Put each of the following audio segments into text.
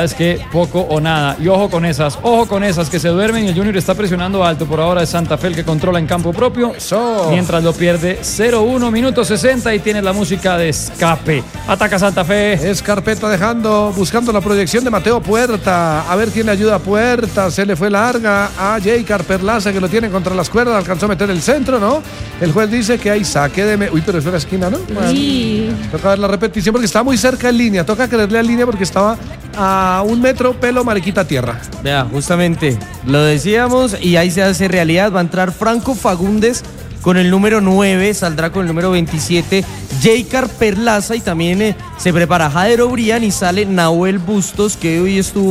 Es que poco o nada. Y ojo con esas que se duermen y el Junior está presionando alto. Por ahora es Santa Fe el que controla en campo propio. Mientras lo pierde 0-1, minuto 60 y tiene la música de escape. Ataca Santa Fe. Escarpeta buscando la proyección de Mateo Puerta. A ver quién le ayuda a Puerta. Se le fue larga a Jaycar Perlaza que lo tiene contra las cuerdas. Alcanzó a meter el centro, ¿no? El juez dice que hay saque de... Uy, pero es de la esquina, ¿no? Sí. Toca ver la repetición porque estaba muy cerca en línea. Toca creerle a línea porque estaba a 1 metro, pelo, mariquita, tierra. Vea, justamente, lo decíamos y ahí se hace realidad. Va a entrar Franco Fagundes con el número 9, saldrá con el número 27 Jaycar Perlaza y también se prepara Jader Brian y sale Nahuel Bustos, que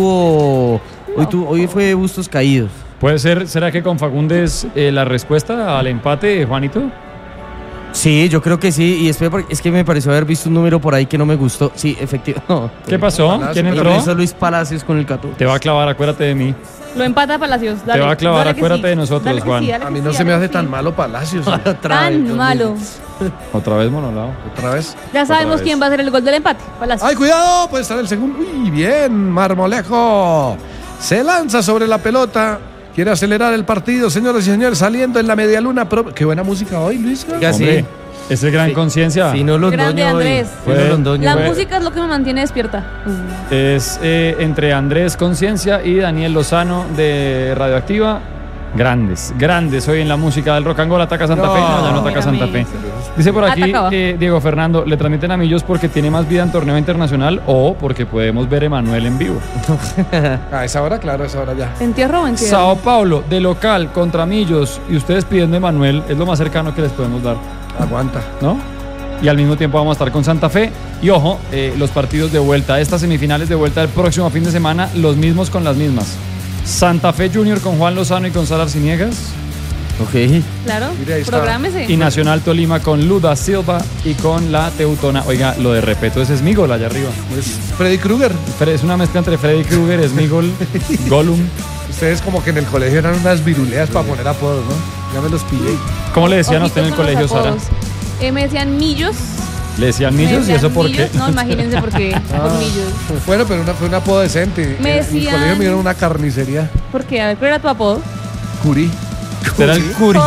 hoy fue Bustos caídos. Puede ser, ¿será que con Fagundes la respuesta al empate, Juanito? Sí, yo creo que sí, y es que me pareció haber visto un número por ahí que no me gustó. Sí, efectivamente. No. ¿Qué pasó? ¿Quién entró? Eso Luis Palacios con el 14. Te va a clavar, acuérdate de mí. Lo empata Palacios. Dale, te va a clavar, acuérdate de nosotros, dale Juan. Sí, a mí no se me hace tan malo Palacios. Tan malo. Otra vez monolado. Otra vez. Ya sabemos quién va a hacer el gol del empate. Palacios. ¡Ay, cuidado! Puede estar el segundo. ¡Uy, bien! Marmolejo se lanza sobre la pelota. Quiere acelerar el partido, señoras y señores, saliendo en la medialuna. Qué buena música hoy, Luis. Ya sí. Es el gran conciencia. Fino Grande Andrés. La Fue. música es lo que me mantiene despierta. Es entre Andrés Conciencia y Daniel Lozano de Radioactiva. Grandes hoy en la música del Rock and Roll. Ataca Santa Fe. No, ya no ataca Santa Fe. Dice por aquí Diego Fernando, le transmiten a Millos porque tiene más vida en torneo internacional o porque podemos ver a Emanuel en vivo. A esa hora, claro, a esa hora ya. ¿Entierro o entierro? Sao Paulo, de local contra Millos y ustedes pidiendo a Emanuel, es lo más cercano que les podemos dar. Aguanta. ¿No? Y al mismo tiempo vamos a estar con Santa Fe. Y ojo, los partidos de vuelta, estas semifinales de vuelta del próximo fin de semana, los mismos con las mismas. Santa Fe Junior con Juan Lozano y con Sara Arciniegas. Ok. Claro, prográmese. Y Nacional Tolima con Luda Silva y con la Teutona. Oiga, lo de respeto, ese es Migol allá arriba. Es Freddy Krueger. Es una mezcla entre Freddy Krueger, Smigol, Gollum. Ustedes como que en el colegio eran unas viruleas para poner apodos, ¿no? Ya me los pillé. ¿Cómo le decían a usted en el colegio, Sara? Me decían Millos. ¿Le decían Millos? ¿Y eso por qué? No, imagínense por qué. Por Millos. Bueno, pero fue un apodo decente. Me decían... En el colegio me dieron una carnicería. ¿Por qué? A ver, ¿cuál era tu apodo? Curí. Era el Curi.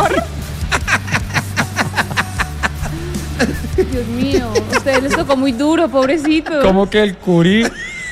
Dios mío, a ustedes les tocó muy duro, pobrecito. ¿Cómo que el Curi?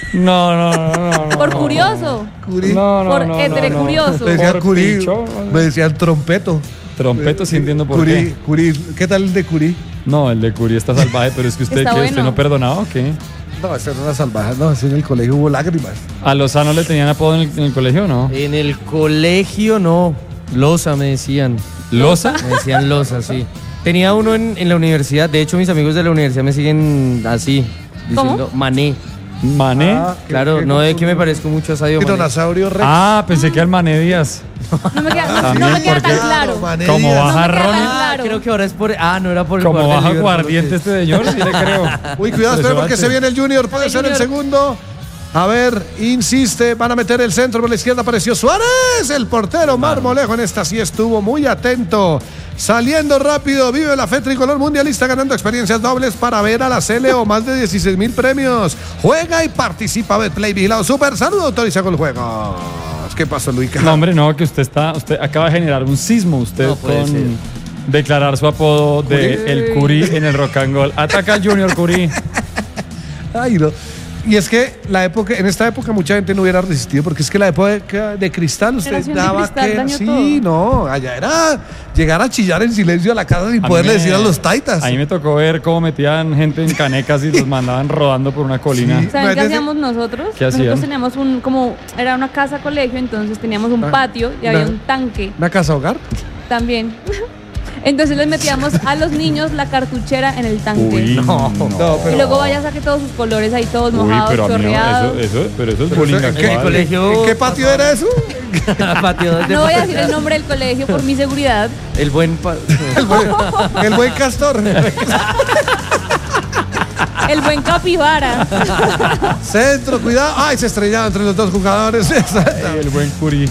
No. Por curioso. Curí. No. Por heterecurioso. Me decían Por Curí. picho. Me decían trompeto. Trompeto, sí entiendo por qué. Curí. ¿Qué tal el de Curí? No, el de Curi está salvaje, pero es que usted, Está ¿qué? bueno. ¿Usted no perdonaba o qué? No, esa era una salvaje. No, así en el colegio hubo lágrimas. ¿A Lozano le tenían apodo en el colegio o no? En el colegio no. Loza me decían. ¿Loza? Me decían Loza, sí. Tenía uno en la universidad. De hecho, mis amigos de la universidad me siguen así, diciendo Mané. ¿Mané? Claro, no de que me parezco mucho a Sadio Mané. Dinosaurio Rex. Pensé que era el Mané Díaz. No me queda tan claro. Como baja No me queda Ronnie. tan claro. Creo que ahora es por... no era por el Como jugador del baja Liverpool, guardiente este señor, sí le creo. Uy, cuidado, espera porque se viene el Junior. Puede ser el segundo. A ver, insiste, van a meter el centro por la izquierda, apareció Suárez, el portero Marmolejo en esta sí estuvo muy atento, saliendo rápido, vive la fe tricolor mundialista ganando experiencias dobles para ver a la Cele o más de 16,000 premios, juega y participa, Betplay vigilado, super, saludo, autoriza con el juego. ¿Qué pasó, Luica? No, hombre, no, que usted acaba de generar un sismo usted No puede con ser. declarar su apodo de el Curí en el Rock and Roll. Ataca al Junior Curí. Ay, no. Y es que en esta época mucha gente no hubiera resistido, porque es que la época de Cristal usted Generación de daba Cristal que dañó sí, todo. no, allá era llegar a chillar en silencio a la casa sin poderle decir a los taitas. A mí me tocó ver cómo metían gente en canecas y los mandaban rodando por una colina. Sí. ¿Saben qué Imagínate- hacíamos nosotros? ¿Qué hacían? Nosotros teníamos era una casa colegio, entonces teníamos un patio y había un tanque ¿Una casa hogar? también. Entonces les metíamos a los niños la cartuchera en el tanque. Uy, no. Y luego vaya a saque todos sus colores ahí todos Uy, mojados, pero a mí no, chorreados. pero eso es bullying ¿En qué actual. colegio? ¿En qué patio era eso? Patio de No voy a decir el nombre del colegio por mi seguridad. El buen... El buen castor. El buen capibara. Centro, cuidado. Ay, se estrellaron entre los dos jugadores. El buen Curí.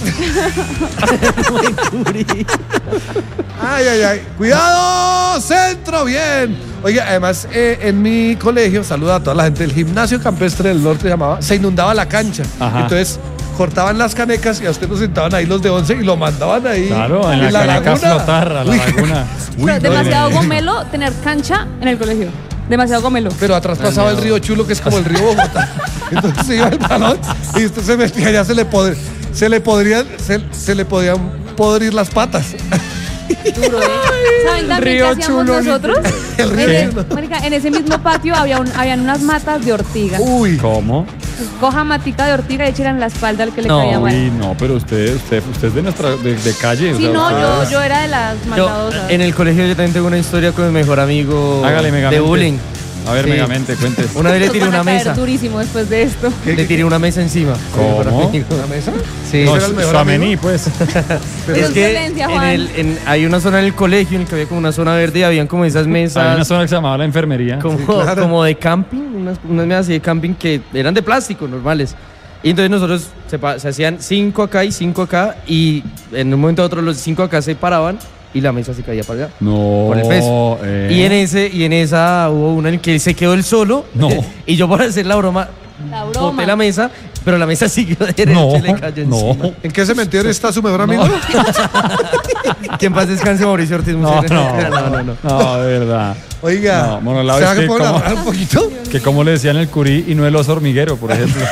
Ay. Cuidado, centro, bien. Oiga, además, en mi colegio, saluda a toda la gente del gimnasio campestre del norte, se inundaba la cancha. Ajá. Entonces, cortaban las canecas y a usted lo sentaban ahí los de 11 y lo mandaban ahí. Claro, en la caneca flotar a la laguna. Demasiado gomelo tener cancha en el colegio. Demasiado gomelo. Pero atrás pasaba el río Chulo, que es como el río Bogotá. Entonces se iba el balón y usted se metía, ya se le podían podrir las patas. Duro, ¿eh? ¿Saben también qué hacíamos nosotros? Marica, en ese mismo patio habían unas matas de ortiga. Uy. ¿Cómo? Coja matica de ortiga y échela en la espalda al que le caía mal. Uy, no, pero usted es de nuestra de calle. Sí, o sea, no, yo era de las matadosas. En el colegio yo también tengo una historia con mi mejor amigo. Hágale, Megamente. De bullying. A ver, Sí. Megamente, cuente. Una vez le tiré Van a una caer mesa. durísimo después de esto. Le tiré una mesa encima. ¿Cómo? ¿Una mesa? Sí. No, ¿Era el mejor Suamení, amigo? pues. Pero Es es que violencia, Juan. hay una zona en el colegio en el que había como una zona verde y habían como esas Hay una mesas zona que se llamaba la enfermería. como, Sí, claro. como de camping, unas mesas así de camping que eran de plástico, normales. Y entonces nosotros se hacían 5 acá y 5 acá y en un momento a otro los 5 acá se paraban y la mesa se caía para allá. No. Por el peso. Y en esa hubo una en que se quedó él solo. No. Y yo por hacer la broma boté la mesa, pero la mesa siguió derecha No, y le cayó no. encima. ¿En qué cementerio está su mejor amigo? Que en paz descanse Mauricio Ortiz. No, no. No, de verdad. Oiga, No, Monolao, ¿será es que que puedo como- narrar un poquito? Que como le decían el Curí y no el oso hormiguero, por ejemplo.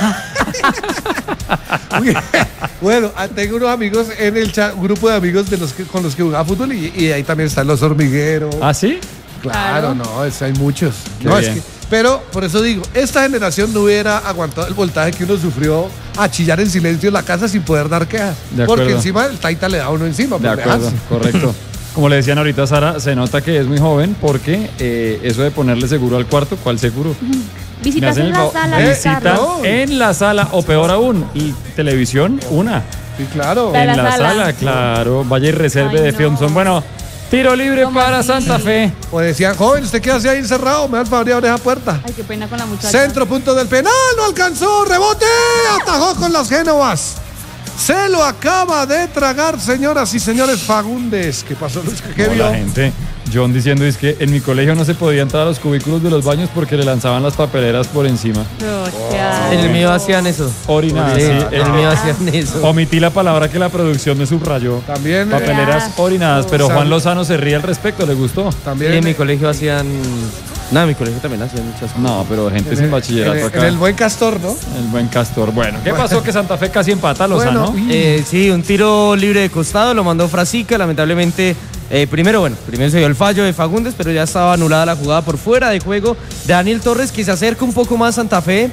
Bueno, tengo unos amigos en el chat, un grupo de amigos con los que jugaba fútbol y ahí también están los hormigueros. ¿Ah, sí? Claro, no, hay muchos. Qué No, es bien. que, pero por eso digo, esta generación no hubiera aguantado el voltaje que uno sufrió a chillar en silencio en la casa sin poder dar quejas. De acuerdo. Porque encima el taita le da a uno encima. De por acuerdo, dejarse. correcto. Como le decían ahorita a Sara, se nota que es muy joven porque eso de ponerle seguro al cuarto, ¿cuál seguro? Me Visitas hacen en el la favor. sala de Visita carros. en la sala, o peor aún, y televisión, una. Sí, claro. De En la la sala. sala, claro. Vaya y reserve Ay, de no. Fiumson. Bueno, tiro libre ¿Cómo para así? Santa Fe. O decían, joven, ¿usted qué hace ahí encerrado? Me da el favor de abrir esa puerta. Ay, qué pena con la muchacha. Centro, punto del penal, no alcanzó, rebote, atajó con las Génovas. Se lo acaba de tragar, señoras y señores, Fagundes. ¿Qué pasó, Luis? ¿Qué No, vio? la gente, John diciendo es que en mi colegio no se podía entrar a los cubículos de los baños porque le lanzaban las papeleras por encima. Oh, qué asco. En el mío hacían eso. Orinadas, Sí, sí. en el mío hacían eso. Omití la palabra que la producción me subrayó. También, Papeleras orinadas, pero San- Juan Lozano se ríe al respecto, ¿le gustó? Y también en mi colegio hacían. No, en mi colegio también hacían muchas cosas. No, pero gente sin bachillerato acá. en el buen Castor, ¿no? El buen Castor. Bueno, ¿qué pasó? Que Santa Fe casi empata a Lozano. Bueno, Sí, un tiro libre de costado, lo mandó Frasica, lamentablemente. Primero se dio el fallo de Fagundes, pero ya estaba anulada la jugada por fuera de juego de Daniel Torres, que se acerca un poco más a Santa Fe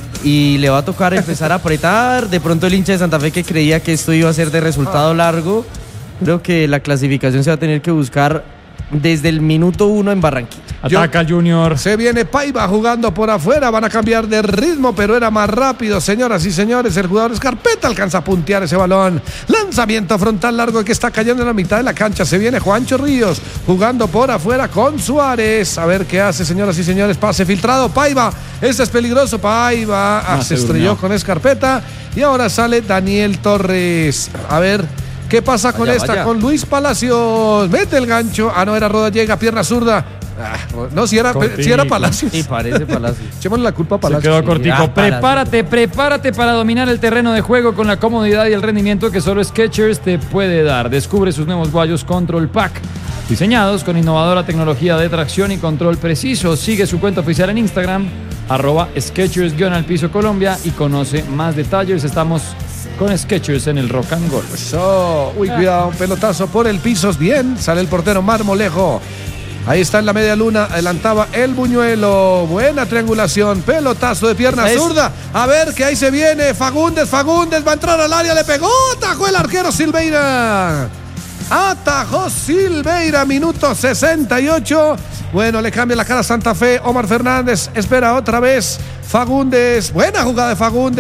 y le va a tocar empezar a apretar. De pronto el hincha de Santa Fe, que creía que esto iba a ser de resultado largo, creo que la clasificación se va a tener que buscar desde el minuto 1 en Barranquilla. Ataca Junior. Se viene Paiva jugando por afuera, van a cambiar de ritmo, pero era más rápido, señoras y señores. El jugador Escarpeta alcanza a puntear ese balón. Lanzamiento frontal largo que está cayendo en la mitad de la cancha. Se viene Juancho Ríos jugando por afuera con Suárez. A ver qué hace, señoras y señores. Pase filtrado, Paiva. Este es peligroso, Paiva. No, Se se estrelló durmió. con Escarpeta. Y ahora sale Daniel Torres. A ver. ¿Qué pasa con Vaya, esta? vaya. Con Luis Palacios. Mete el gancho. Ah, no, era Rodallega, pierna zurda. No, si era Palacios. Y parece Palacio. Echémosle la culpa a Se Palacios. quedó cortico. Ah, Prepárate para dominar el terreno de juego con la comodidad y el rendimiento que solo Skechers te puede dar. Descubre sus nuevos guayos Control Pack, diseñados con innovadora tecnología de tracción y control preciso. Sigue su cuenta oficial en Instagram, @Skechers_al piso Colombia, y conoce más detalles. Estamos con Skechers en el Rock and Roll. Eso. Uy, cuidado, un pelotazo por el piso. Bien, sale el portero Marmolejo. Ahí está en la media luna, adelantaba el Buñuelo. Buena triangulación, pelotazo de pierna ¿Ves? zurda. A ver que ahí se viene Fagundes va a entrar al área, le pegó, atajó el arquero Silveira. Atajó Silveira, minuto 68. Bueno, le cambia la cara a Santa Fe. Omar Fernández espera otra vez. Fagundes, buena jugada de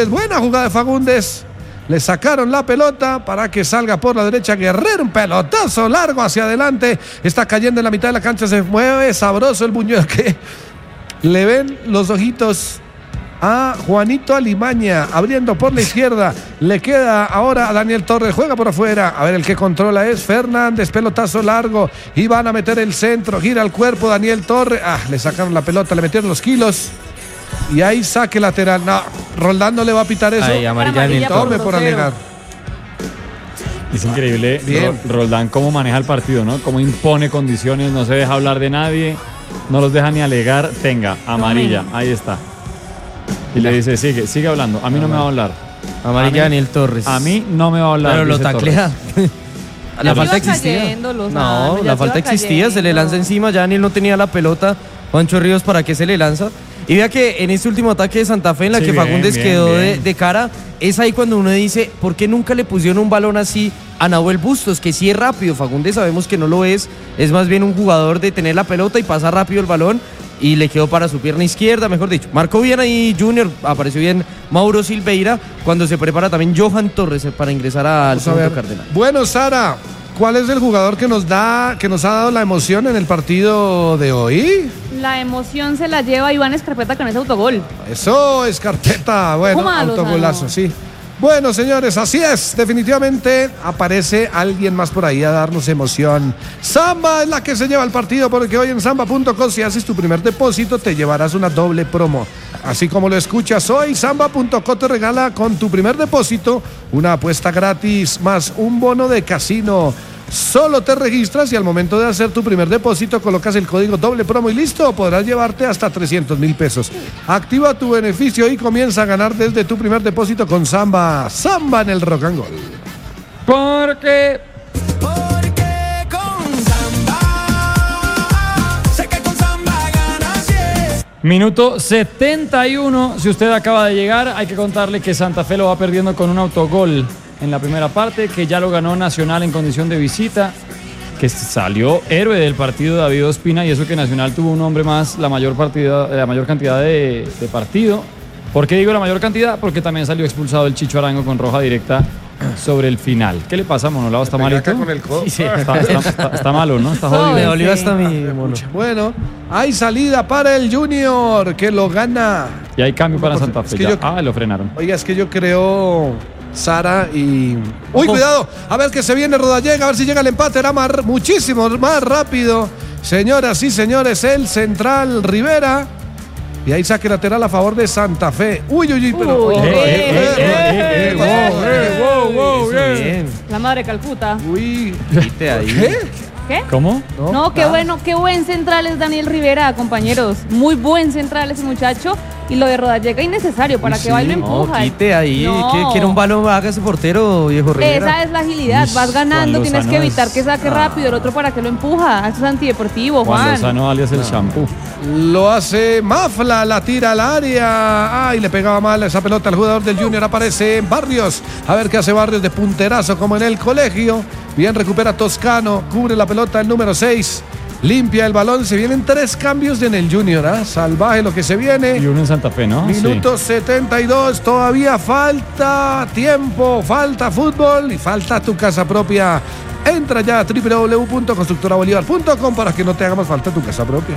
Fagundes. Le sacaron la pelota para que salga por la derecha Guerrero. Un pelotazo largo hacia adelante. Está cayendo en la mitad de la cancha. Se mueve sabroso el Buñuelo. Le ven los ojitos a Juanito Alimaña, abriendo por la izquierda. Le queda ahora a Daniel Torres, juega por afuera. A ver, el que controla es Fernández, pelotazo largo. Y van a meter el centro, gira el cuerpo Daniel Torres. Le sacaron la pelota, le metieron los kilos. Y ahí saque lateral. No, Roldán no le va a pitar eso. Ahí, amarilla Tome por alegar. Es increíble Roldán cómo maneja el partido, ¿no? Cómo impone condiciones, no se deja hablar de nadie, no los deja ni alegar. Tenga, amarilla, ahí está. Y le dice, sigue hablando. A mí no me va a hablar. Amarilla Daniel Torres. A mí no me va a hablar. Pero lo taclea. La falta existía. No, la falta existía. Se le lanza encima. Ya Daniel no tenía la pelota. Juancho Ríos, ¿para qué se le lanza? Y vea que en este último ataque de Santa Fe, en la que Fagundes quedó de cara, es ahí cuando uno dice, ¿por qué nunca le pusieron un balón así a Nahuel Bustos? Que sí es rápido. Fagundes sabemos que no lo es más bien un jugador de tener la pelota y pasar rápido el balón. Y le quedó para su pierna izquierda, mejor dicho. Marcó bien ahí Junior, apareció bien Mauro Silveira, cuando se prepara también Johan Torres para ingresar al segundo Cardenal. Bueno, Sara, ¿cuál es el jugador que nos ha dado la emoción en el partido de hoy? La emoción se la lleva Iván Escarpeta con ese autogol. Eso, Escarpeta, bueno, autogolazo, sí. Bueno, señores, así es. Definitivamente aparece alguien más por ahí a darnos emoción. Samba es la que se lleva el partido, porque hoy en samba.co, si haces tu primer depósito, te llevarás una doble promo. Así como lo escuchas hoy, samba.co te regala con tu primer depósito una apuesta gratis más un bono de casino. Solo te registras y al momento de hacer tu primer depósito colocas el código doble promo y listo, podrás llevarte hasta 300,000 pesos. Activa tu beneficio y comienza a ganar desde tu primer depósito con Samba. Samba en el Rock and Roll. Porque con Samba, sé que con Samba ganas, yes. Minuto 71, si usted acaba de llegar, hay que contarle que Santa Fe lo va perdiendo con un autogol en la primera parte, que ya lo ganó Nacional en condición de visita, que salió héroe del partido David Ospina, y eso que Nacional tuvo un hombre más la mayor cantidad de partido. ¿Por qué digo la mayor cantidad? Porque también salió expulsado el Chicho Arango con roja directa sobre el final. ¿Qué le pasa, Monolao? ¿Está malito? Con el codo. Sí, está malo, ¿no? Está jodido. Me dolió hasta mi mono. Bueno, hay salida para el Junior, que lo gana. Y hay cambio para Santa Fe. Lo frenaron. Oiga, es que yo creo, Sara, y... ¡Uy, cuidado! A ver que se viene Rodallega, a ver si llega el empate. Era muchísimo más rápido. Señoras y señores, el central Rivera. Y ahí saque lateral a favor de Santa Fe. Uy, pero... Bien. La madre Calcuta. Uy. ¿Qué? ¿Cómo? No, qué buen central es Daniel Rivera, compañeros. Muy buen central ese muchacho. Y lo de Rodallega innecesario, para que baile empuja. No, quite ahí. No. ¿Quiere un balón? Haga ese portero, viejo Rivera. Esa es la agilidad. Vas ganando, tienes que evitar que saque rápido. El otro para que lo empuja. Eso es antideportivo, Juan. Lozano alias el shampoo. Lo hace Mafla, la tira al área. Ay, le pegaba mal esa pelota al jugador del Junior. Aparece Barrios. A ver qué hace Barrios de punterazo, como en el colegio. Bien, recupera Toscano. Cubre la pelota el número 6. Limpia el balón, se vienen 3 cambios en el Junior, salvaje lo que se viene. Y uno en Santa Fe, ¿no? Minuto 72, todavía falta tiempo, falta fútbol y falta tu casa propia. Entra ya a www.constructorabolivar.com para que no te haga más falta tu casa propia.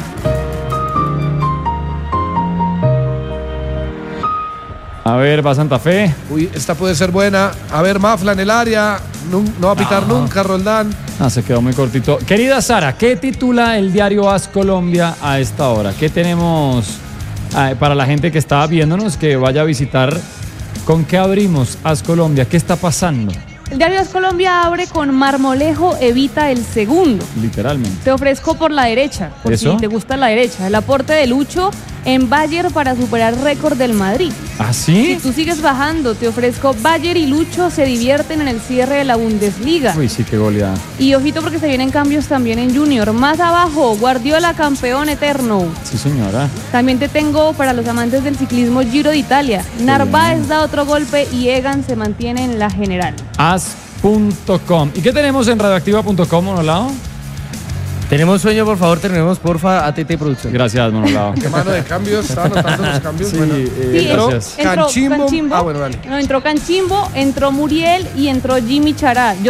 A ver, va Santa Fe. Uy, esta puede ser buena. A ver, Mafla en el área. No va a pitar nunca, Roldán. Se quedó muy cortito. Querida Sara, ¿qué titula el diario AS Colombia a esta hora? ¿Qué tenemos para la gente que está viéndonos, que vaya a visitar? ¿Con qué abrimos AS Colombia? ¿Qué está pasando? El diario AS Colombia abre con Marmolejo evita el segundo. Literalmente. Te ofrezco por la derecha, por si te gusta la derecha. El aporte de Lucho en Bayer para superar récord del Madrid. ¿Ah, sí? Si tú sigues bajando, te ofrezco Bayer y Lucho se divierten en el cierre de la Bundesliga. Uy, sí, qué goleada. Y ojito porque se vienen cambios también en Junior. Más abajo, Guardiola campeón eterno. Sí, señora. También te tengo para los amantes del ciclismo Giro de Italia. Narváez da otro golpe y Egan se mantiene en la general. As.com. ¿Y qué tenemos en radioactiva.com, Monolao? Tenemos sueño, por favor, tenemos porfa ATT Producción. Gracias, Monolao. ¿Qué mano de cambios? ¿Estaba anotando los cambios? Sí, bueno. gracias. Entró Canchimbo. Bueno, vale. No, entró Canchimbo, entró Muriel y entró Jimmy Chará. Yo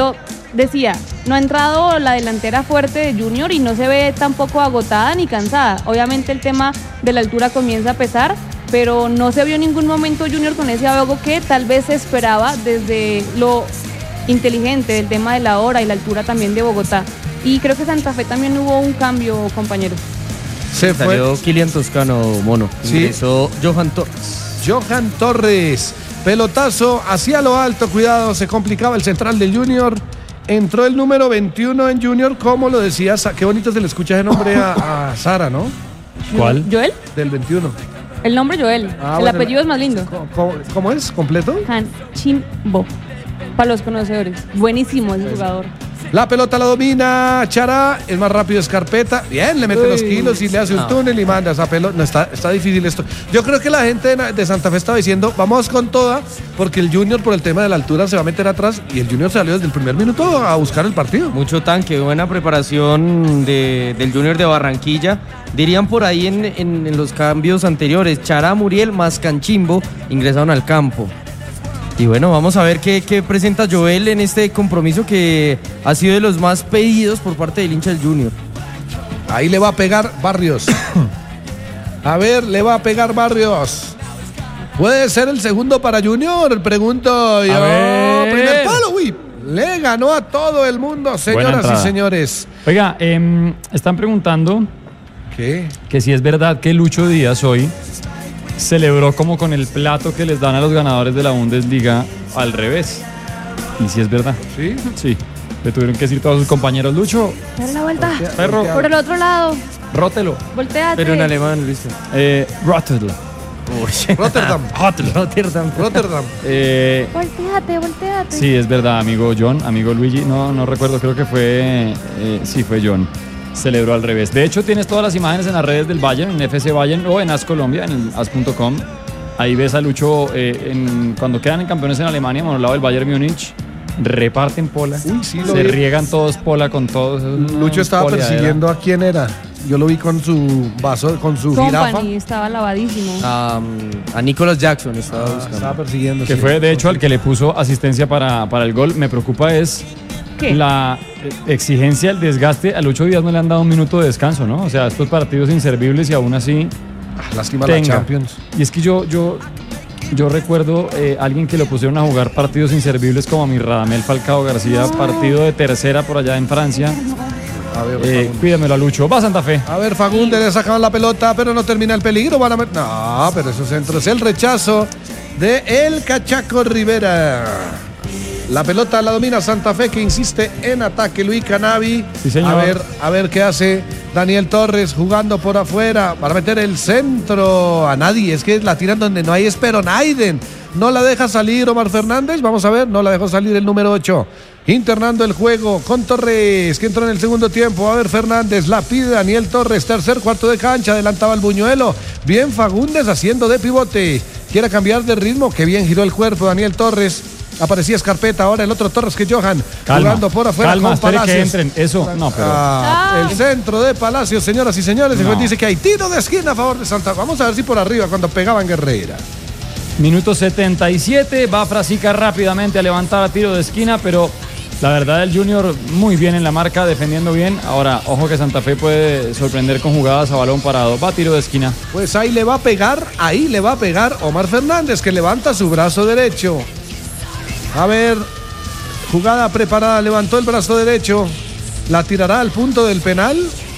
decía, no ha entrado la delantera fuerte de Junior y no se ve tampoco agotada ni cansada. Obviamente el tema de la altura comienza a pesar, pero no se vio en ningún momento Junior con ese ahogo que tal vez se esperaba desde lo inteligente del tema de la hora y la altura también de Bogotá. Y creo que Santa Fe también hubo un cambio, compañeros. Se Salió fue Kilian Toscano, mono. Sí. Ingresó Johan Torres. Johan Torres. Pelotazo hacia lo alto, cuidado, se complicaba el central del Junior. Entró el número 21 en Junior, como lo decía, qué bonito se le escucha ese nombre a Sara, ¿no? ¿Cuál? ¿Joel? Del 21. El nombre Joel. El Bueno, apellido es más lindo. ¿Cómo es? ¿Completo? Canchimbo. Para los conocedores. Buenísimo ese jugador. La pelota la domina Chará, el más rápido es Carpeta. Bien, le mete los kilos y le hace un túnel y manda esa pelota. No, está difícil esto. Yo creo que la gente de Santa Fe estaba diciendo, vamos con toda, porque el Junior por el tema de la altura se va a meter atrás y el Junior salió desde el primer minuto a buscar el partido. Mucho tanque, buena preparación del Junior de Barranquilla. Dirían por ahí en los cambios anteriores, Chará, Muriel más Canchimbo ingresaron al campo. Y bueno, vamos a ver qué presenta Joel en este compromiso que ha sido de los más pedidos por parte del hincha del Junior. Ahí le va a pegar Barrios. A ver, le va a pegar Barrios. ¿Puede ser el segundo para Junior? Pregunto yo. ver. Primer palo, uy. Le ganó a todo el mundo, señoras y señores. Oiga, están preguntando ¿Qué? que si es verdad que Lucho Díaz hoy celebró como con el plato que les dan a los ganadores de la Bundesliga al revés. Y si es verdad. ¿Sí? Sí. Le tuvieron que decir todos sus compañeros, Lucho, Dale la vuelta. perro, Por el otro lado. rótelo. Volteate. Pero en alemán, listo. Rótelo. Rotterdam. Rotterdam. Rotterdam. Volteate. Sí, es verdad, amigo John, amigo Luigi. No recuerdo, creo que fue... sí, fue John. Celebró al revés. De hecho, tienes todas las imágenes en las redes del Bayern, en FC Bayern o en AS Colombia, en el as.com. Ahí ves a Lucho cuando quedan en campeones en Alemania, al lado del Bayern Múnich, reparten pola. Uy, sí, lo se vi. riegan todos pola con todos. Lucho estaba persiguiendo a quién era. Yo lo vi con su vaso, con su jirafa. Company estaba lavadísimo. A Nicholas Jackson estaba buscando. Estaba persiguiendo. Que sí. fue, de hecho, al que le puso asistencia para el gol. Me preocupa es ¿Qué? la exigencia, el desgaste. A Lucho Díaz no le han dado un minuto de descanso, ¿no? O sea, estos partidos inservibles y aún así Lástima la tenga. Champions. Y es que yo recuerdo alguien que lo pusieron a jugar partidos inservibles como a mi Radamel Falcao García, partido de tercera por allá en Francia. A ver, Fagundes. Cuídamelo a Lucho. Va Santa Fe. A ver, Fagundes le sacaban la pelota, pero no termina el peligro. Van a no, pero esos centros. El rechazo de El Cachaco Rivera. La pelota la domina Santa Fe, que insiste en ataque. Luis Canavi. Sí, señor. A ver qué hace Daniel Torres jugando por afuera para meter el centro a nadie. Es que la tiran donde no hay, es Naiden. No la deja salir Omar Fernández. Vamos a ver, no la dejó salir el número 8. Internando el juego con Torres, que entró en el segundo tiempo. A ver, Fernández la pide Daniel Torres. Tercer cuarto de cancha, adelantaba el Buñuelo. Bien Fagundes haciendo de pivote. Quiere cambiar de ritmo. Qué bien giró el cuerpo Daniel Torres. Aparecía Escarpeta, ahora el otro Torres que Johan. Jugando por afuera con espere Palacios. que entren. Eso, no, pero... El centro de Palacios, señoras y señores. El No. juez dice que hay tiro de esquina a favor de Santa Fe. Vamos a ver si por arriba cuando pegaban Guerreira. Minuto 77, va Frasica rápidamente a levantar a tiro de esquina, pero la verdad el Junior muy bien en la marca, defendiendo bien. Ahora, ojo que Santa Fe puede sorprender con jugadas a balón parado. Va a tiro de esquina. Pues ahí le va a pegar Omar Fernández, que levanta su brazo derecho. A ver, jugada preparada, levantó el brazo derecho. La tirará al punto del penal.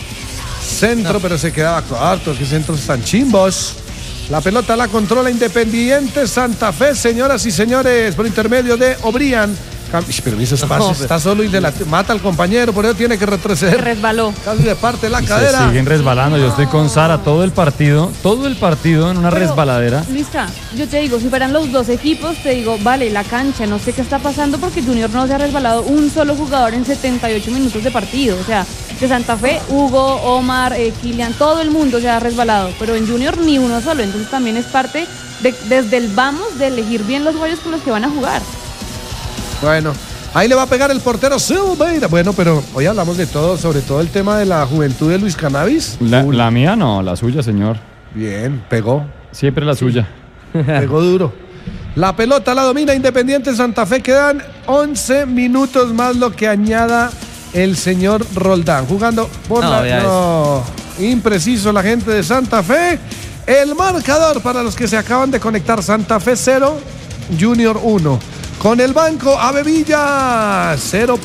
Centro, pero se quedaba corto, que centros tan chimbos. La pelota la controla Independiente Santa Fe, señoras y señores, por intermedio de Obrian. Pero hizo espacio, está solo y mata al compañero, por eso tiene que Se retroceder. resbaló. Casi le parte la Se cadera. siguen resbalando. Yo estoy con Sara todo el partido en una resbaladera. Luisca, yo te digo, si fueran los dos equipos, te digo, vale, la cancha, no sé qué está pasando porque Junior no se ha resbalado un solo jugador en 78 minutos de partido. O sea, de Santa Fe, Hugo, Omar, Kilian, todo el mundo se ha resbalado, pero en Junior ni uno solo. Entonces también es parte desde el vamos de elegir bien los jugadores con los que van a jugar. Bueno, ahí le va a pegar el portero Silveira. Bueno, pero hoy hablamos de todo, sobre todo el tema de la juventud de Luis Cannabis. La mía no, la suya, señor. Bien, pegó Siempre la suya. duro. La pelota la domina Independiente Santa Fe. Quedan 11 minutos más lo que añada el señor Roldán. Jugando por impreciso la gente de Santa Fe. El marcador para los que se acaban de conectar: Santa Fe 0, Junior 1. Con el banco, Ave Villas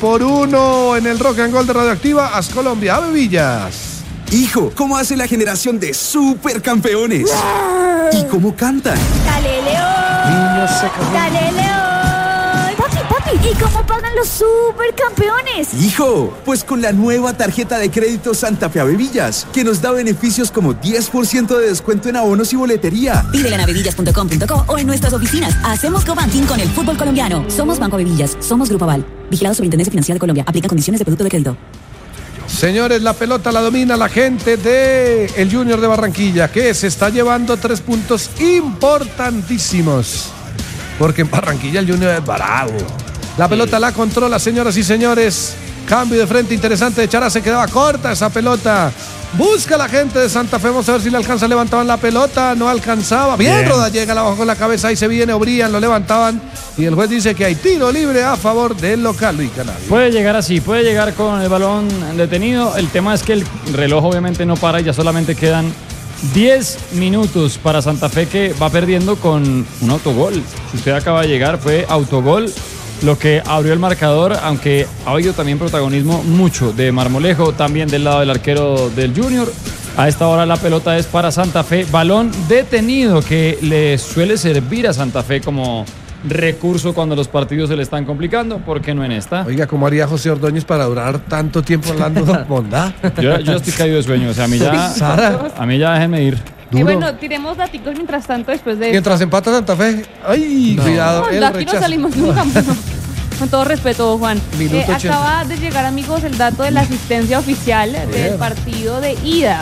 0-1 en el Rock and Roll de Radioactiva. As Colombia, Ave Villas. Hijo, ¿cómo hace la generación de supercampeones? ¿Y cómo cantan? ¡Dale, León! ¡Dale, León! Papi, ¿y cómo pagan los supercampeones? Hijo, pues con la nueva tarjeta de crédito Santa Fe Avevillas, que nos da beneficios como 10% de descuento en abonos y boletería. Pídele en avevillas.com.co o en nuestras oficinas. Hacemos cobanking con el fútbol colombiano. Somos Banco Avevillas, somos Grupo Aval. Vigilado Superintendencia Financiera de Colombia. Aplica condiciones de producto de crédito. Señores, la pelota la domina la gente de el Junior de Barranquilla, que se está llevando 3 puntos importantísimos. Porque en Barranquilla el Junior es bravo. La pelota la controla, señoras y señores. Cambio de frente interesante de Chará. Se quedaba corta esa pelota. Busca la gente de Santa Fe. Vamos a ver si le alcanza. Levantaban la pelota. No alcanzaba. Bien. Rodallega la bajó con la cabeza. Ahí se viene Obrían. Lo levantaban. Y el juez dice que hay tiro libre a favor del local, Luis Canario. Puede llegar así. Puede llegar con el balón detenido. El tema es que el reloj obviamente no para. Y ya solamente quedan 10 minutos para Santa Fe, que va perdiendo con un autogol. Si usted acaba de llegar, fue autogol lo que abrió el marcador, aunque ha habido también protagonismo mucho de Marmolejo, también del lado del arquero del Junior. A esta hora la pelota es para Santa Fe, balón detenido que le suele servir a Santa Fe como recurso cuando los partidos se le están complicando. ¿Por qué no en esta? Oiga, ¿cómo haría José Ordóñez para durar tanto tiempo hablando de bondad? Yo estoy caído de sueño, o sea, a mí ya déjeme ir. Y bueno, tiremos daticos mientras tanto después de... Mientras empata Santa Fe. ¡Ay, cuidado! No, de aquí no salimos nunca. Con todo respeto, Juan. Acaba de llegar, amigos, el dato de la asistencia oficial del partido de ida.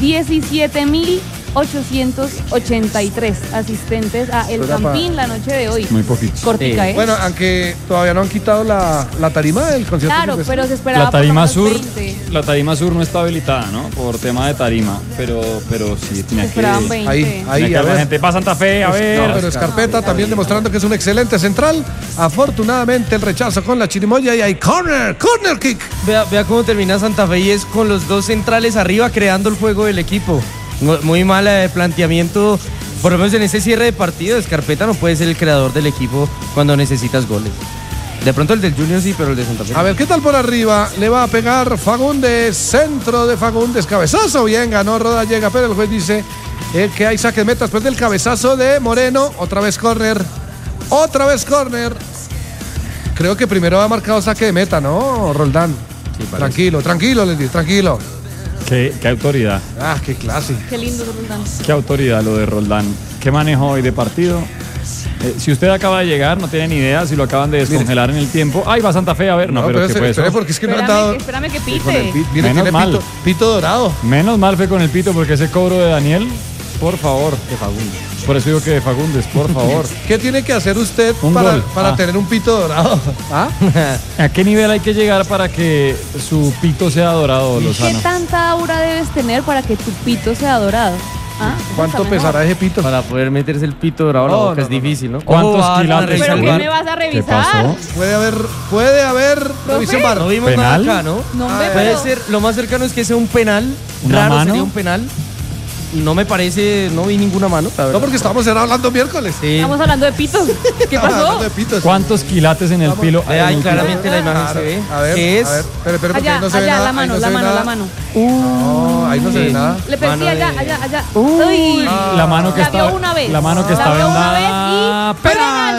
17.883 asistentes a El Campín la noche de hoy. Muy poquitos. Cortica, ¿eh? Bueno, aunque todavía no han quitado la tarima del concierto. Claro, pero se esperaba la tarima por lo menos sur, 20. la tarima sur no está habilitada, ¿no? Por tema de tarima, pero sí tenía que... Esperaban 20. Ahí, Tenía que a la ver. gente va a Santa Fe, a ver. No, pero Escarpeta también demostrando que es un excelente central. Afortunadamente el rechazo con la chirimoya y hay corner kick. Vea cómo termina Santa Fe, y es con los dos centrales arriba creando el juego del equipo. Muy mal planteamiento, por lo menos en ese cierre de partido. Escarpeta no puede ser el creador del equipo cuando necesitas goles. De pronto el del Junior sí, pero el de Santa Fe. A ver, ¿qué tal por arriba? Le va a pegar Fagundes, centro de Fagundes, cabezazo, bien, ganó Rodallega, pero el juez dice que hay saque de meta después del cabezazo de Moreno. Otra vez córner. Creo que primero ha marcado saque de meta, ¿no, Roldán? Sí, tranquilo, les digo, tranquilo. Qué autoridad. Ah, qué clase. Qué lindo, Roldán. Qué autoridad lo de Roldán. Qué manejo hoy de partido. Si usted acaba de llegar, no tiene ni idea si lo acaban de descongelar en el tiempo. Ahí va Santa Fe, a ver. No, pero ¿qué fue eso? Porque es que no han dado... Espérame que pite. Mire, Menos tiene mal. pito dorado. Menos mal fue con el pito, porque ese cobro de Daniel, por favor. De Fagundes. Por eso digo que de Fagundes, por favor. ¿Qué tiene que hacer usted Un gol. para tener un pito dorado? ¿Ah? ¿A qué nivel hay que llegar para que su pito sea dorado, ¿Qué Lozano? tanta aura debes tener para que tu pito sea dorado? ¿Ah? ¿Cuánto Está mejor. pesará ese pito? Para poder meterse el pito dorado a la boca es difícil, ¿no? ¿Cuántos Ojo, van a quilates? revisar ¿Pero el qué VAR. me vas a ¿Qué revisar? pasó? Puede haber revisión VAR. No vimos ¿Penal? nada acá, ¿no? No, hombre, Puede pero- ser, lo más cercano es que sea un penal. ¿Una Raro mano? sería un penal. No me parece, no vi ninguna mano. la verdad. No, porque estamos hablando miércoles. Sí. Estamos hablando de pitos. ¿Qué Hablando pasó? de pitos. ¿Cuántos quilates en el pilo? Ve ahí en el claramente la imagen Claro. se ve. A ver, ¿Qué es? a ver, pero porque Allá, no se ve allá, nada. la ahí mano, no se la ve mano, nada. la mano. No, ahí no se ve Sí. nada. Le perdí Mano de- allá. Uy. La mano que La está vio una vez. La mano que La está vio una vendada. vez y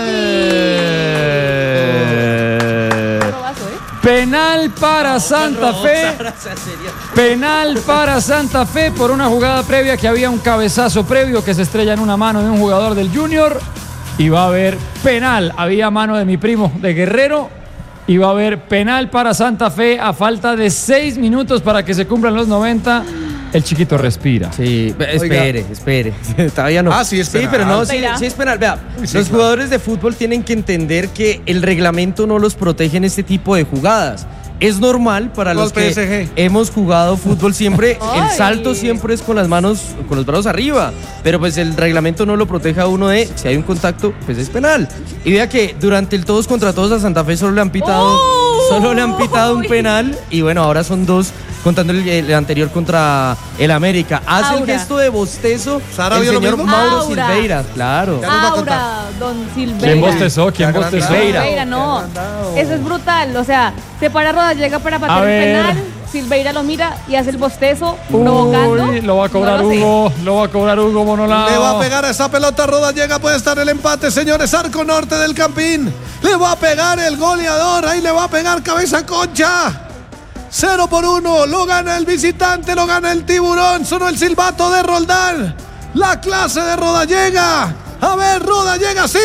¡Penal! Robazo, ¿eh? Penal para Santa Fe. Penal para Santa Fe por una jugada previa, que había un cabezazo previo que se estrella en una mano de un jugador del Junior. Y va a haber penal. Había mano de mi primo de Guerrero. Y va a haber penal para Santa Fe a falta de 6 minutos para que se cumplan los 90. El chiquito respira. Sí, espere. Todavía no. Ah, sí, es Sí, penal. pero no, sí, Espera. sí es penal. Vea, Uy, sí, los claro. jugadores de fútbol tienen que entender que el reglamento no los protege en este tipo de jugadas. Es normal para los que PSG. hemos jugado fútbol siempre, el salto siempre es con las manos, con los brazos arriba, pero pues el reglamento no lo protege a uno de, si hay un contacto, pues es penal. Y vea que durante el todos contra todos a Santa Fe solo le han pitado un penal, y bueno, ahora son 2, contando el anterior contra el América. Hace el gesto de bostezo el señor Mauro Silveira, claro. Aura, don Silveira. ¿Quién bostezó? Silveira, no. Eso es brutal, o sea, se para Rodallega para patear el penal, Silveira lo mira y hace el bostezo, provocando. Lo va a cobrar Hugo, Monolao. Le va a pegar a esa pelota, Rodallega, puede estar el empate, señores, arco norte del Campín. Le va a pegar el goleador, ahí le va a pegar cabeza concha. 0-1, lo gana el visitante, lo gana el Tiburón, sonó el silbato de Roldán. La clase de Rodallega. A ver, Rodallega, sí.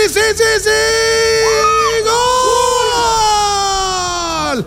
¡Gol!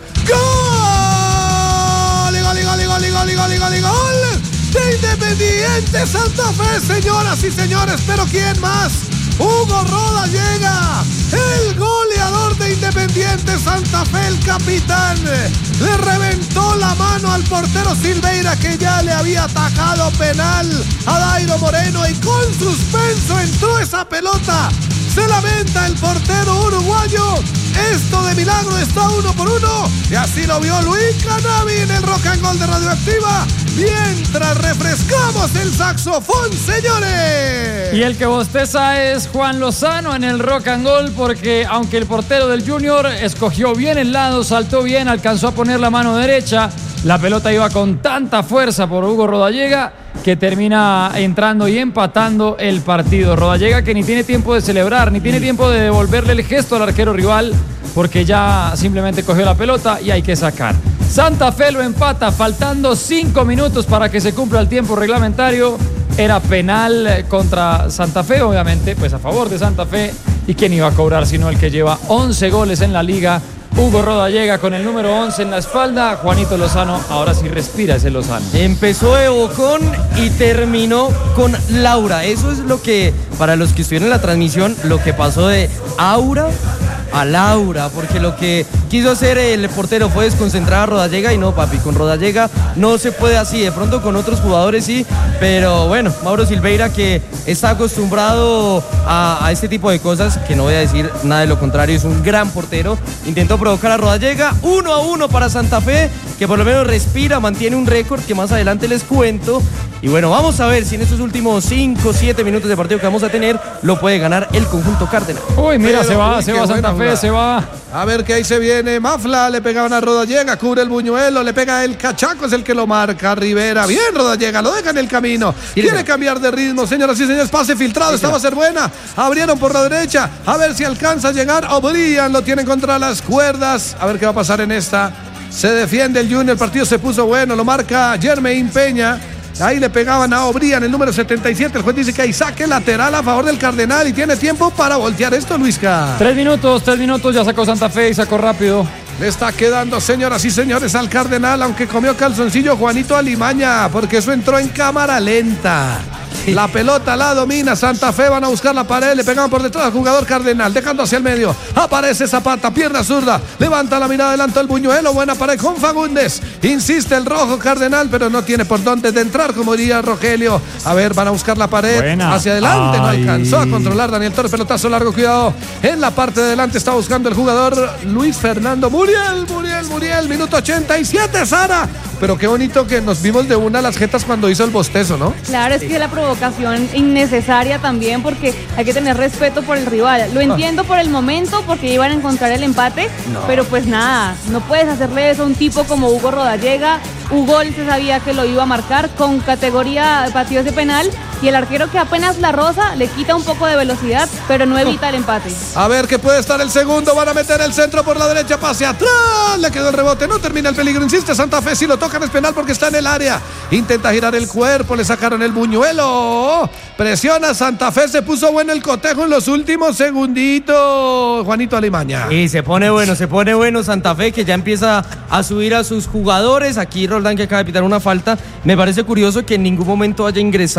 ¡Gol! De Independiente Santa Fe, señoras y señores, pero ¿quién más? Hugo Rodallega, el goleador de Independiente Santa Fe, el capitán, le reventó la mano al portero Silveira, que ya le había atajado penal a Dairo Moreno, y con suspenso entró esa pelota. Se lamenta el portero uruguayo. Esto de milagro está 1-1. Y así lo vio Luis Canavi en el Rock and Roll de Radioactiva. Mientras refrescamos el saxofón, señores. Y el que bosteza es Juan Lozano en el Rock and Roll, porque aunque el portero del Junior escogió bien el lado, saltó bien, alcanzó a poner la mano derecha, la pelota iba con tanta fuerza por Hugo Rodallega que termina entrando y empatando el partido. Rodallega, que ni tiene tiempo de celebrar, ni tiene tiempo de devolverle el gesto al arquero rival, porque ya simplemente cogió la pelota y hay que sacar. Santa Fe lo empata faltando 5 minutos para que se cumpla el tiempo reglamentario. Era penal contra Santa Fe, obviamente, pues a favor de Santa Fe. ¿Y quién iba a cobrar sino el que lleva 11 goles en la liga? Hugo Rodallega con el número 11 en la espalda. Juanito Lozano, ahora sí respira ese Lozano. Empezó de bocón y terminó con Laura. Eso es lo que, para los que estuvieron en la transmisión, lo que pasó de Aura a Laura, porque lo que quiso hacer el portero fue desconcentrar a Rodallega, y no, papi, con Rodallega no se puede así. De pronto con otros jugadores sí, pero bueno, Mauro Silveira, que está acostumbrado a este tipo de cosas, que no voy a decir nada de lo contrario, es un gran portero, intentó provocar a Rodallega. 1-1 para Santa Fe, que por lo menos respira, mantiene un récord que más adelante les cuento. Y bueno, vamos a ver si en estos últimos 5-7 minutos de partido que vamos a tener lo puede ganar el conjunto Cardenal. Uy, mira, se va Santa Fe, se va. A ver que ahí se viene Mafla, le pegaban a Rodallega, cubre el buñuelo, le pega el Cachaco, es el que lo marca. Rivera, bien Rodallega, lo deja en el camino. Quiere cambiar de ritmo, señoras y señores, pase filtrado, esta va a ser buena. Abrieron por la derecha, a ver si alcanza a llegar. O'Brien lo tienen contra las cuerdas. A ver qué va a pasar en esta. Se defiende el Junior, el partido se puso bueno, lo marca Jermaine Peña. Ahí le pegaban a O'Brien, el número 77. El juez dice que hay saque lateral a favor del Cardenal y tiene tiempo para voltear esto, Luisca. 3 minutos, ya sacó Santa Fe y sacó rápido. Le está quedando, señoras y señores, al Cardenal, aunque comió calzoncillo Juanito Alimaña, porque eso entró en cámara lenta. La pelota la domina Santa Fe, van a buscar la pared, le pegan por detrás al jugador Cardenal, dejando hacia el medio, aparece Zapata, pierna zurda, levanta la mirada, adelanta el buñuelo, buena pared con Fagundes, insiste el rojo Cardenal, pero no tiene por dónde de entrar, como diría Rogelio. A ver, van a buscar la pared, buena. Hacia adelante, no alcanzó a controlar Daniel Torres, pelotazo largo, cuidado, en la parte de adelante está buscando el jugador Luis Fernando Muriel, minuto 87, Sara. Pero qué bonito que nos vimos de una las jetas cuando hizo el bostezo, ¿no? Claro, es que la provocación innecesaria también, porque hay que tener respeto por el rival. Lo entiendo por el momento, porque iban a encontrar el empate, pero pues nada, no puedes hacerle eso a un tipo como Hugo Rodallega. Hugo se sabía que lo iba a marcar con categoría de partido de penal, y el arquero, que apenas la roza, le quita un poco de velocidad, pero no evita el empate. A ver que puede estar el segundo, van a meter el centro por la derecha, pase atrás, le quedó el rebote, no termina el peligro, insiste Santa Fe, si lo tocan es penal porque está en el área, intenta girar el cuerpo, le sacaron el buñuelo, presiona Santa Fe, se puso bueno el cotejo en los últimos segunditos, Juanito Alimaña. Y se pone bueno Santa Fe, que ya empieza a subir a sus jugadores. Aquí Roldán, que acaba de pitar una falta, me parece curioso que en ningún momento haya ingresado Teo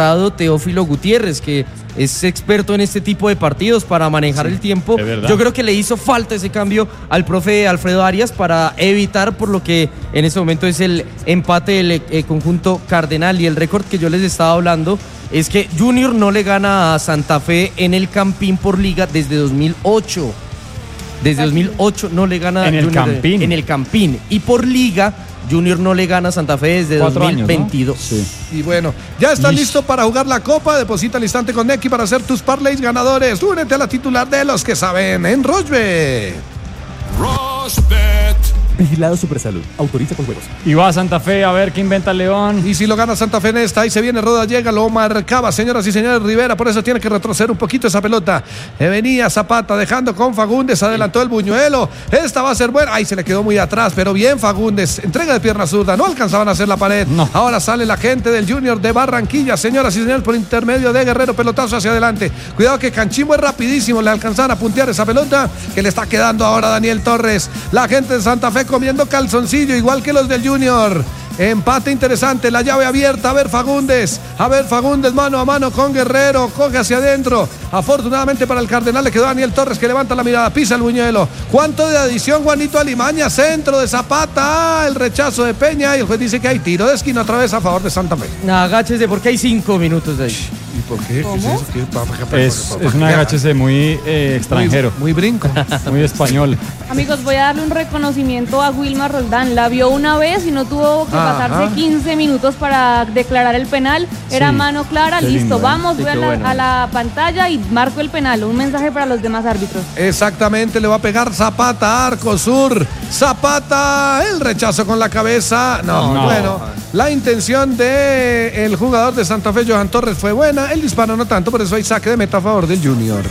Teófilo Gutiérrez, que es experto en este tipo de partidos para manejar el tiempo. Yo creo que le hizo falta ese cambio al profe Alfredo Arias para evitar por lo que en este momento es el empate del conjunto cardenal. Y el récord que yo les estaba hablando es que Junior no le gana a Santa Fe en el Campín por liga desde 2008. Desde 2008 no le gana en el Junior Campín. En el Campín. Y por liga, Junior no le gana a Santa Fe desde 2022. Años, ¿no? Sí. Y bueno, ya estás listo para jugar la Copa. Deposita al instante con Nequi para hacer tus parlays ganadores. Únete a la titular de los que saben en Rochbet. Vigilado Supersalud. Autoriza con juegos. Y va a Santa Fe a ver qué inventa el León. Y si lo gana Santa Fe en esta, ahí se viene Roda, llega, lo marcaba, señoras y señores, Rivera, por eso tiene que retroceder un poquito esa pelota. Venía Zapata dejando con Fagundes, adelantó el Buñuelo. Esta va a ser buena. Ay, se le quedó muy atrás, pero bien Fagundes. Entrega de pierna zurda, no alcanzaban a hacer la pared. No. Ahora sale la gente del Junior de Barranquilla, señoras y señores, por intermedio de Guerrero, pelotazo hacia adelante. Cuidado que Canchimbo es rapidísimo, le alcanzan a puntear esa pelota que le está quedando ahora a Daniel Torres. La gente de Santa Fe comiendo calzoncillo, igual que los del Junior. Empate interesante, la llave abierta. A ver Fagundes mano a mano con Guerrero, coge hacia adentro. Afortunadamente para el Cardenal le quedó Daniel Torres, que levanta la mirada, pisa el Buñuelo. ¿Cuánto de adición, Juanito Alimaña? Centro de Zapata, el rechazo de Peña, y el juez dice que hay tiro de esquina otra vez a favor de Santa Fe. Agáchese porque hay 5 minutos de ahí. ¿Y por qué? ¿Cómo? Es un agáchese muy extranjero. Muy brinco. Muy español. Amigos, voy a darle un reconocimiento a Wilmar Roldán. La vio una vez y no tuvo que pasarse 15 minutos para declarar el penal. Era mano clara, listo, vamos, Sí, voy a la pantalla y marco el penal. Un mensaje para los demás árbitros. Exactamente, le va a pegar Zapata, arco sur. Zapata, el rechazo con la cabeza. No. Bueno, la intención del jugador de Santa Fe, Johan Torres, fue buena. El disparo no tanto, por eso hay saque de meta a favor del Junior.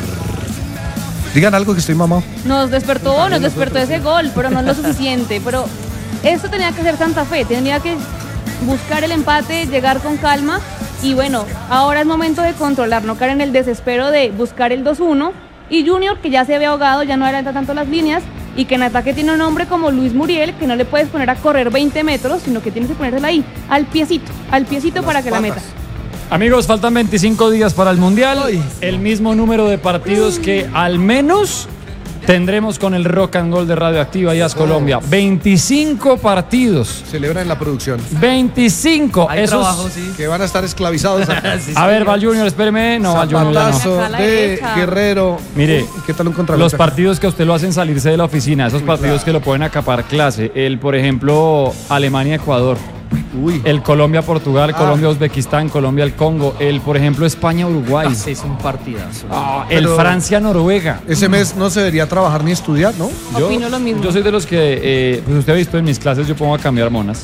Digan algo que estoy mamado. Nos despertó ese gol, pero no es lo suficiente. Pero esto tenía que ser Santa Fe, tenía que buscar el empate, llegar con calma. Y bueno, ahora es momento de controlar, no caer en el desespero de buscar el 2-1. Y Junior, que ya se había ahogado, ya no adelanta tanto las líneas. Y que en ataque tiene un hombre como Luis Muriel, que no le puedes poner a correr 20 metros, sino que tienes que ponérsela ahí, al piecito para que la meta. Amigos, faltan 25 días para el Mundial. El mismo número de partidos que al menos tendremos con el Rock and Roll de Radioactiva y AS Colombia. 25 partidos. Celebran en la producción. 25. Hay Esos trabajo, sí. Que van a estar esclavizados. A ver, va Junior, espéreme. No, va Junior ya no. Zapatazo de Guerrero. Mire, ¿qué tal un contragolpe? Los partidos que a usted lo hacen salirse de la oficina, esos partidos que lo pueden acapar clase. Por ejemplo, Alemania-Ecuador. El Colombia-Portugal, Colombia-Uzbekistán, Colombia-el-Congo. Por ejemplo, España-Uruguay. Es un partidazo. El Francia-Noruega. Ese mes no se debería trabajar ni estudiar, ¿no? Opino lo mismo. Yo soy de los que, pues usted ha visto en mis clases, yo pongo a cambiar monas.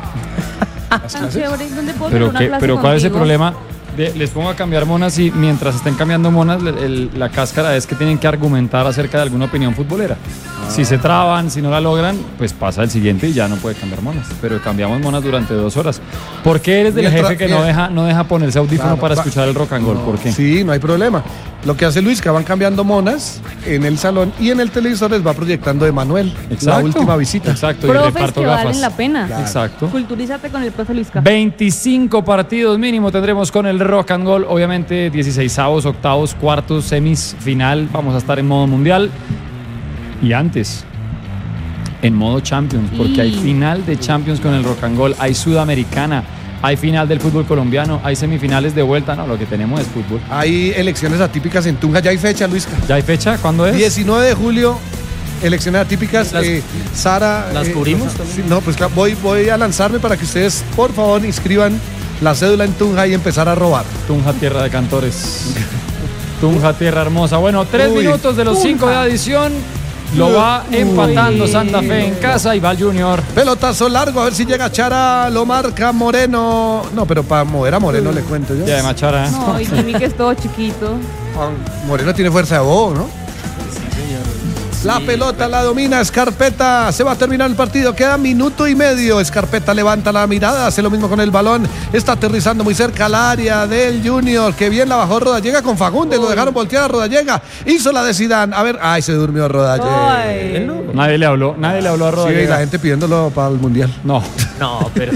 Tan chévere, ¿dónde puedo tener una clase Pero ¿cuál es el contigo? problema? Les pongo a cambiar monas y mientras estén cambiando monas, la cáscara es que tienen que argumentar acerca de alguna opinión futbolera. Si se traban, si no la logran, pues pasa el siguiente y ya no puede cambiar monas. Pero cambiamos monas durante 2 horas. ¿Por qué eres del jefe que no deja ponerse audífono para escuchar el rock and roll? ¿Por qué? Sí, no hay problema. Lo que hace Luis, que van cambiando monas en el salón y en el televisor les va proyectando Emanuel. La última visita. Exacto, y Profes reparto que gafas. valen la pena. Claro. Exacto. Culturízate con el profe Luisca. 25 partidos mínimo tendremos con el Rock and Roll. Obviamente 16avos, octavos, cuartos, semis, final. Vamos a estar en modo mundial. Y antes, en modo Champions, porque hay final de Champions con el Rock and Roll. Hay Sudamericana, hay final del fútbol colombiano, hay semifinales de vuelta. No, lo que tenemos es fútbol. Hay elecciones atípicas en Tunja. Ya hay fecha, Luisca. ¿Ya hay fecha? ¿Cuándo es? 19 de julio. Elecciones atípicas. Sara. ¿Las cubrimos sí, no, pues claro, voy a lanzarme para que ustedes, por favor, inscriban la cédula en Tunja y empezar a robar. Tunja, tierra de cantores. Tunja, tierra hermosa. Bueno, 3 minutos de los 5 de adición. Lo va empatando Santa Fe en casa y va Junior. Pelotazo largo, a ver si llega Chara, lo marca Moreno. No, pero para mover a Moreno le cuento yo. Ya de Machara. No, y Jimmy que es todo chiquito. Moreno tiene fuerza de bobo, ¿no? La pelota la domina Scarpetta. Se va a terminar el partido. Queda minuto y medio. Scarpetta levanta la mirada. Hace lo mismo con el balón. Está aterrizando muy cerca al área del Junior. Que bien la bajó Rodallega con Fagundes. Lo dejaron voltear a Rodallega. Hizo la de Zidane. A ver. Ay, se durmió Rodallega. Nadie le habló a Rodallega. Sí, la gente pidiéndolo para el Mundial. No, pero...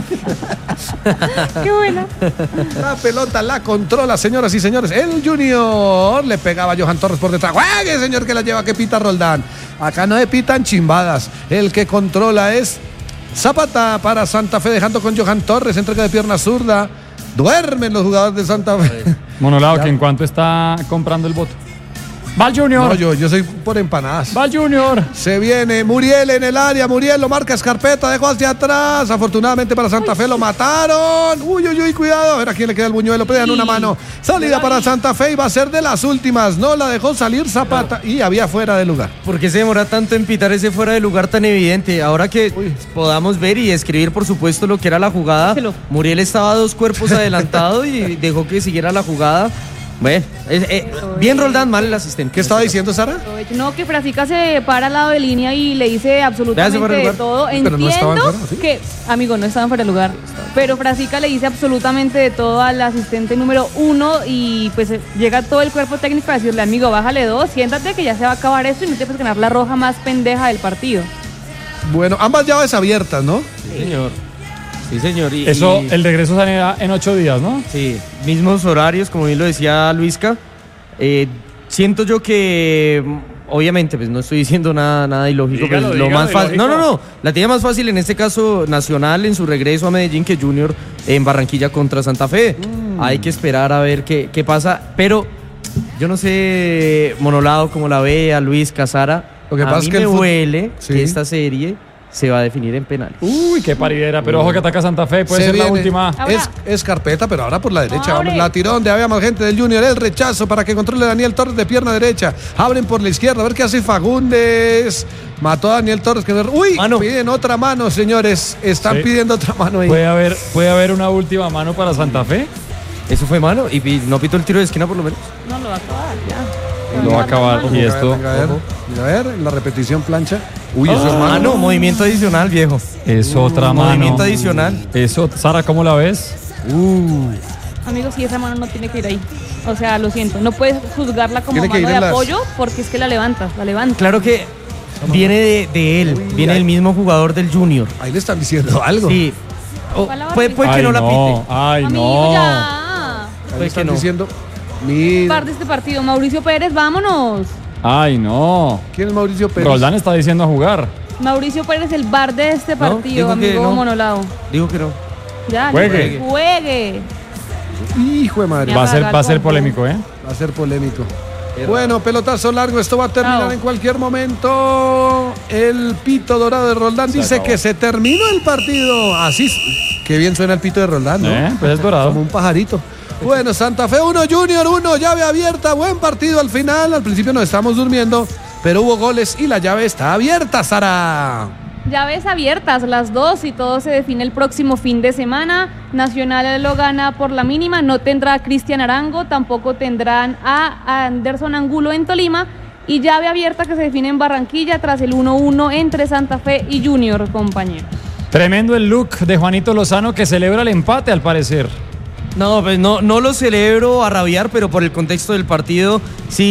Qué buena. La pelota la controla, señoras y señores. El Junior le pegaba a Johan Torres por detrás. ¡Juegue, señor, que la lleva, que pita Roldán! Acá no se pitan chimbadas. El que controla es Zapata para Santa Fe, dejando con Johan Torres, entrega de pierna zurda. Duermen los jugadores de Santa Fe. Monolao, que en cuanto está comprando el voto. Va el Junior. No, yo soy por empanadas. Va el Junior. Se viene Muriel en el área. Muriel lo marca Scarpetta, dejó hacia atrás. Afortunadamente para Santa Fe lo mataron. Uy, cuidado. A ver a quién le queda el buñuelo. Pegan una mano. Salida para Santa Fe y va a ser de las últimas. No la dejó salir Zapata y había fuera de lugar. ¿Por qué se demora tanto en pitar ese fuera de lugar tan evidente? Ahora que podamos ver y escribir, por supuesto, lo que era la jugada. Muriel estaba 2 cuerpos adelantado y dejó que siguiera la jugada. Bueno, bien Roldán, mal el asistente. ¿Qué estaba diciendo, Sara? No, que Frasica se para al lado de línea y le dice absolutamente de todo. Entiendo que, amigo, no estaban fuera de lugar, pero Frasica le dice absolutamente de todo al asistente número 1 y pues llega todo el cuerpo técnico a decirle, amigo, bájale 2, siéntate que ya se va a acabar esto y no te puedes ganar la roja más pendeja del partido. Bueno, ambas llaves abiertas, ¿no? Sí, señor. Sí, señor. El regreso sale en 8 días, ¿no? Sí, mismos horarios, como bien lo decía Luisca. Siento yo que, obviamente, pues no estoy diciendo nada ilógico. Dígalo, lo más fácil. ilógico. No. La tiene más fácil en este caso Nacional en su regreso a Medellín que Junior en Barranquilla contra Santa Fe. Hay que esperar a ver qué pasa. Pero yo no sé, Monolao, cómo la ve, a Luis Casara. Lo que pasa a mí es que me huele sí, que esta serie se va a definir en penales. Uy, qué paridera, pero ojo que ataca Santa Fe, puede ser la última. Es Carpeta, pero ahora por la derecha. Abre. La tiró donde había más gente del Junior. El rechazo para que controle Daniel Torres de pierna derecha. Abren por la izquierda. A ver qué hace Fagundes. Mató a Daniel Torres. Uy, mano. Piden otra mano, señores. Están pidiendo otra mano ahí. ¿Puede haber una última mano para Santa Fe? Eso fue mano y no pitó el tiro de esquina por lo menos. No, lo va a acabar ya. Lo va a acabar. Y esto. A ver, en la repetición plancha. Uy, eso es mano. Mano, movimiento adicional, viejo. Es otra mano. Movimiento adicional. Eso, Sara, ¿cómo la ves? Amigo, sí, esa mano no tiene que ir ahí. O sea, lo siento. No puedes juzgarla como Tiene que mano ir de en apoyo porque es que la levantas. Claro que viene de él, viene el mismo jugador del Junior. Ahí le están diciendo algo. Sí. Puede que no la pite. Ay, Amigo, no. ya. Ahí le están no. diciendo. Mira. Par de este partido. Mauricio Pérez, vámonos. Ay, no. ¿Quién es Mauricio Pérez? Roldán está diciendo a jugar. Mauricio Pérez, el bar de este partido, dijo que amigo no. Monolao. Digo que no. Ya, Juegue. juegue. Hijo de madre. Va a ser polémico, ¿eh? Va a ser polémico. Bueno, pelotazo largo, esto va a terminar en cualquier momento. El pito dorado de Roldán dice que se terminó el partido. Así, qué bien suena el pito de Roldán, ¿no? Pues es dorado. Como un pajarito. Bueno, Santa Fe 1, Junior 1, llave abierta, buen partido al final. Al principio nos estamos durmiendo, pero hubo goles y la llave está abierta, Sara. Llaves abiertas, las dos, y todo se define el próximo fin de semana. Nacional lo gana por la mínima, no tendrá a Cristian Arango, tampoco tendrán a Anderson Angulo en Tolima. Y llave abierta que se define en Barranquilla tras el 1-1 entre Santa Fe y Junior, compañeros. Tremendo el look de Juanito Lozano, que celebra el empate al parecer. No, pues no lo celebro a rabiar, pero por el contexto del partido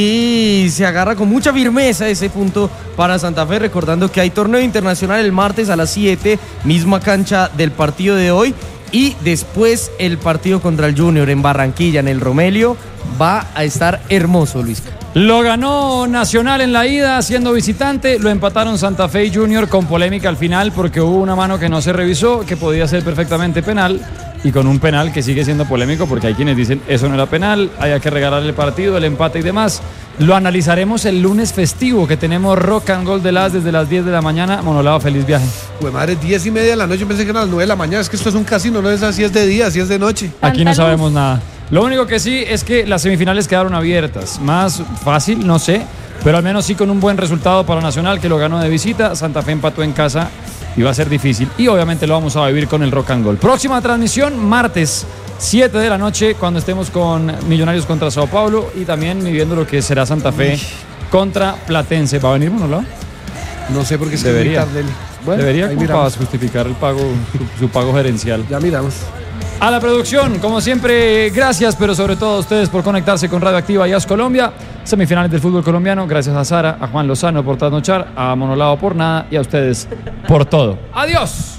sí se agarra con mucha firmeza ese punto para Santa Fe, recordando que hay torneo internacional el martes a las 7, misma cancha del partido de hoy, y después el partido contra el Junior en Barranquilla, en el Romelio. Va a estar hermoso, Luis. Lo ganó Nacional en la ida siendo visitante, lo empataron Santa Fe y Junior con polémica al final porque hubo una mano que no se revisó, que podía ser perfectamente penal, y con un penal que sigue siendo polémico porque hay quienes dicen eso no era penal, hay que regalarle el partido, el empate y demás. Lo analizaremos el lunes festivo, que tenemos Rock and Roll de desde las 10 de la mañana. Monolao, feliz viaje. Pues madre, 10:30 de la noche, pensé que eran las 9 de la mañana, es que esto es un casino, no es así, es de día, así es de noche. Aquí no sabemos nada. Lo único que sí es que las semifinales quedaron abiertas. Más fácil, no sé, pero al menos sí con un buen resultado para Nacional, que lo ganó de visita. Santa Fe empató en casa y va a ser difícil. Y obviamente lo vamos a vivir con el Rock and Roll. Próxima transmisión, martes, 7 de la noche, cuando estemos con Millonarios contra Sao Paulo y también viviendo lo que será Santa Fe contra Platense. ¿Va a venir uno, no? No sé por qué se Debería. Bueno, Debería ahí como miramos. para justificar el pago, su pago gerencial. Ya miramos. A la producción, como siempre, gracias, pero sobre todo a ustedes por conectarse con Radioactiva y AS Colombia. Semifinales del fútbol colombiano, gracias a Sara, a Juan Lozano por trasnochar, a Monolao por nada y a ustedes por todo. ¡Adiós!